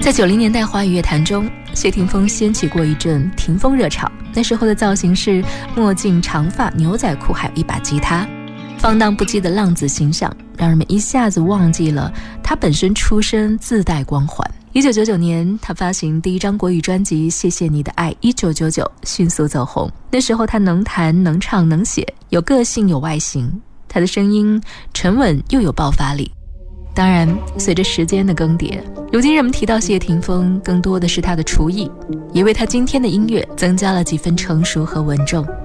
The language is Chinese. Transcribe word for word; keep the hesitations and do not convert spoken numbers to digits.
在九零年代华语乐坛中，谢霆锋掀起过一阵霆锋热潮。那时候的造型是墨镜、长发、牛仔裤，还有一把吉他，放荡不羁的浪子形象，让人们一下子忘记了他本身出身自带光环。一九九九年，他发行第一张国语专辑《谢谢你的爱》，一九九九迅速走红。那时候他能弹能唱能写，有个性有外形，他的声音沉稳又有爆发力。当然，随着时间的更迭，如今人们提到谢霆锋，更多的是他的厨艺，也为他今天的音乐增加了几分成熟和稳重。